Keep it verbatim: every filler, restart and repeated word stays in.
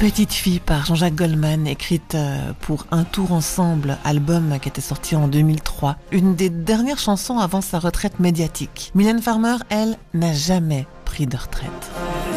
Petite fille par Jean-Jacques Goldman, écrite pour Un Tour Ensemble, album qui était sorti en deux mille trois. Une des dernières chansons avant sa retraite médiatique. Mylène Farmer, elle, n'a jamais pris de retraite.